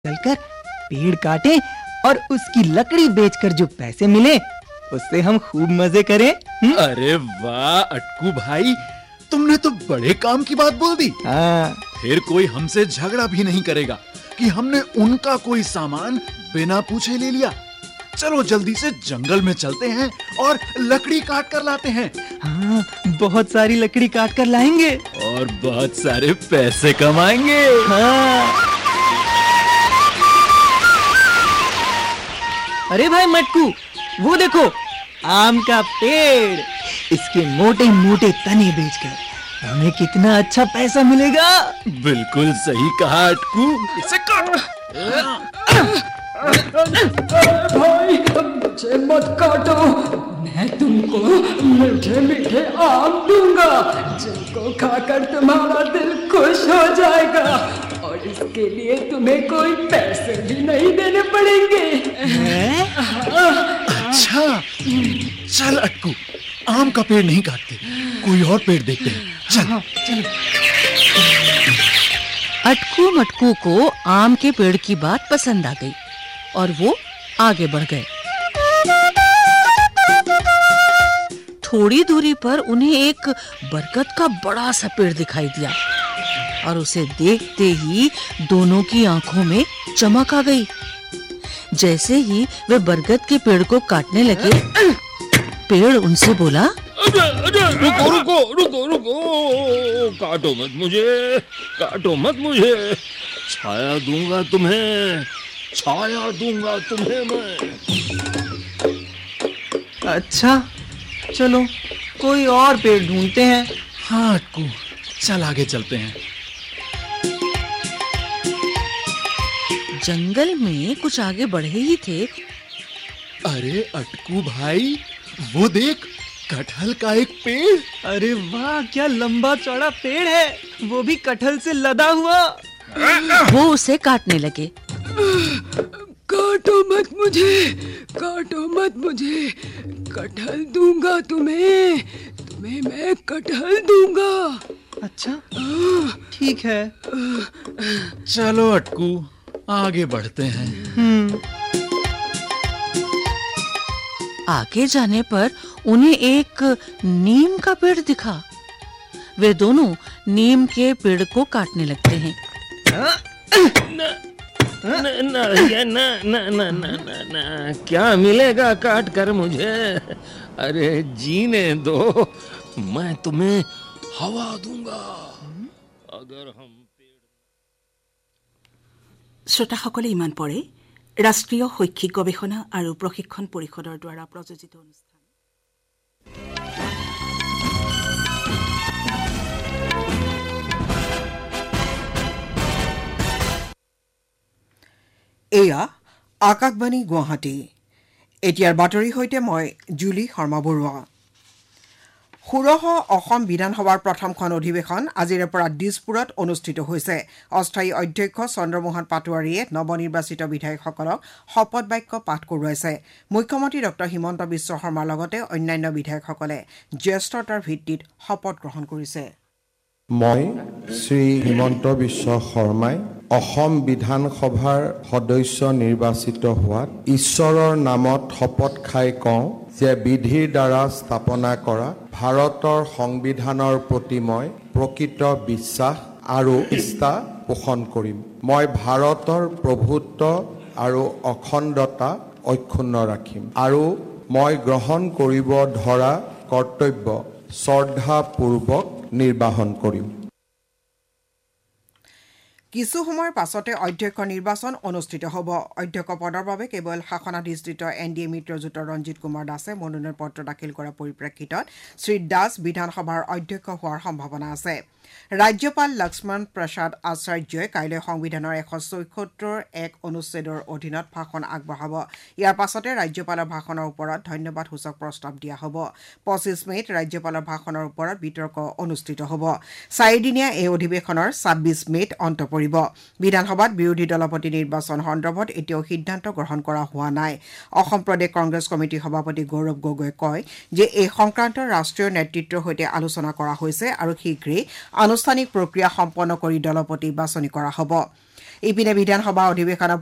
चलकर पेड़ काटें और उसकी लकड़ी बेचकर जो पैसे मिले उससे हम खूब मजे करें। अरे वाह अटकू भाई, तुमने तो बड़े काम की बात बोल दी। हाँ। फिर कोई हमसे झगड़ा भी नहीं करेगा कि हमने उनका कोई सामान बिना पूछे ले लिया। चलो जल्दी से जंगल में चलते हैं और लकड़ी काट कर लाते हैं। हाँ, बहुत सारी लकड़ी काट कर लाएंगे और बहुत सारे पैसे कमाएंगे। हाँ। अरे भाई मटकू, वो देखो आम का पेड़, इसके मोटे मोटे तने बेचकर हमें कितना अच्छा पैसा मिलेगा। बिल्कुल सही कहा अटकू, इसे काट। भाई मुझे मत काटो, मैं तुमको मीठे मीठे आम दूंगा जिनको खाकर तुम्हारा दिल खुश हो जाएगा और इसके लिए तुम्हें कोई पैसे भी नहीं देने पड़ेंगे। अच्छा चल अटकू, आम का पेड़ नहीं काटते, कोई और पेड़ देखते हैं। चल। अटकू मटकू को आम के पेड़ की बात पसंद आ गई और वो आगे बढ़ गए। थोड़ी दूरी पर उन्हें एक बरगद का बड़ा सा पेड़ दिखाई दिया और उसे देखते ही दोनों की आंखों में चमक आ गई। जैसे ही वे बरगद के पेड़ को काटने लगे, पेड़ उनसे बोला, रुको, काटो मत मुझे, छाया दूंगा तुम्हें मैं। अच्छा चलो कोई और पेड़ ढूंढते हैं। हाँ अटकू, चल आगे चलते हैं। जंगल में कुछ आगे बढ़े ही थे। अरे अटकू भाई, वो देख कटहल का एक पेड़। अरे वाह, क्या लंबा चौड़ा पेड़ है, वो भी कटहल से लदा हुआ। वो उसे काटने लगे। काटो मत मुझे, कटहल दूंगा तुम्हें मैं कटहल दूंगा। अच्छा ठीक है, चलो अटकू आगे बढ़ते हैं। आगे जाने पर उन्हें एक नीम का पेड़ दिखा। वे दोनों नीम के पेड़ को काटने लगते हैं। ना, क्या मिलेगा काट कर मुझे? अरे जीने दो, मैं तुम्हें हवा दूंगा अगर हम। শ্ৰোতাসকলে ইমান পৰে ৰাষ্ট্ৰীয় শৈক্ষিক গৱেষণা আৰু প্ৰশিক্ষণ পৰিষদৰ দ্বাৰা প্ৰযোজিত অনুষ্ঠান। এয়া আকাশবাণী গুৱাহাটী। এতিয়াৰ বাতৰিৰ সৈতে মই জুলি শৰ্মা বৰুৱা। ষোড়শ অসম বিধানসভাৰ প্ৰথমখন অধিৱেশন আজিৰে পৰা দিছপুৰত অনুষ্ঠিত হৈছে। অস্থায়ী অধ্যক্ষ চন্দ্ৰমোহন পাটোৱাৰীয়ে নৱনিৰ্বাচিত বিধায়কসকলক শপত বাক্য পাঠ কৰোৱাইছে। মুখ্যমন্ত্ৰী ডক্টৰ হিমন্ত বিশ্ব শৰ্মাৰ লগতে অন্যান্য বিধায়কসকলে জ্যেষ্ঠতাৰ ভিত্তিত শপত গ্ৰহণ কৰিছে। মই শ্ৰী হিমন্ত বিশ্ব শৰ্মাই অসম বিধানসভাৰ সদস্য নিৰ্বাচিত হোৱাত ঈশ্বৰৰ নামত শপত খাই কওঁ যে বিধিৰ দ্বাৰা স্থাপনা কৰা ভাৰতৰ সংবিধানৰ প্ৰতি মই প্ৰকৃত বিশ্বাস আৰু নিষ্ঠা পোষণ কৰিম। মই ভাৰতৰ প্ৰভুত্ব আৰু অখণ্ডতা অক্ষুণ্ণ ৰাখিম আৰু মই গ্ৰহণ কৰিব ধৰা কৰ্তব্য শ্ৰদ্ধাপূৰ্বক নিৰ্বাহন কৰিম। কিছু সময়ৰ পাছতে অধ্যক্ষ নিৰ্বাচন অনুষ্ঠিত হ'ব। অধ্যক্ষ পদৰ বাবে কেৱল শাসনাধিষ্ঠিত এনডিএ মিত্ৰজোঁটৰ ৰঞ্জিত কুমাৰ দাসে মনোনয়ন পত্ৰ দাখিল কৰাৰ পৰিপ্ৰেক্ষিতত শ্ৰী দাস বিধানসভাৰ অধ্যক্ষ হোৱাৰ সম্ভাৱনা আছে। ৰাজ্যপাল লক্ষ্মণ প্ৰসাদ আচাৰ্যই কাইলৈ সংবিধানৰ ১৭৪ অনুচ্ছেদৰ অধীনত ভাষণ আগবঢ়াব। ইয়াৰ পাছতে ৰাজ্যপালৰ ভাষণৰ ওপৰত ধন্যবাদ সূচক প্ৰস্তাৱ দিয়া হ'ব। ২৫ মে'ত ৰাজ্যপালৰ ভাষণৰ ওপৰত বিতৰ্ক অনুষ্ঠিত হ'ব। ৪দিনীয়া এই অধিৱেশনৰ ২৬ মে'ত অন্ত পৰিব। বিধানসভাত বিৰোধী দলপতি নিৰ্বাচন সন্দৰ্ভত এতিয়াও সিদ্ধান্ত গ্ৰহণ কৰা হোৱা নাই। অসম প্ৰদেশ কংগ্ৰেছ কমিটিৰ সভাপতি গৌৰৱ গগৈয়ে কয় যে এই সংক্ৰান্তত ৰাষ্ট্ৰীয় নেতৃত্বৰ সৈতে আলোচনা কৰা হৈছে আৰু শীঘ্ৰেই আনুষ্ঠানিক প্ৰক্ৰিয়া সম্পন্ন কৰি দলপতি বাছনি কৰা হ'ব। ইপিনে বিধানসভা অধিৱেশনৰ